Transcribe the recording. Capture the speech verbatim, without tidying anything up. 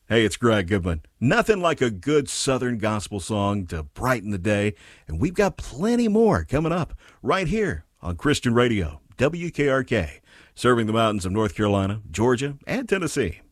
Hey, it's Greg Goodman. Nothing like a good Southern gospel song to brighten the day, and we've got plenty more coming up right here on Christian Radio, W K R K, serving the mountains of North Carolina, Georgia, and Tennessee.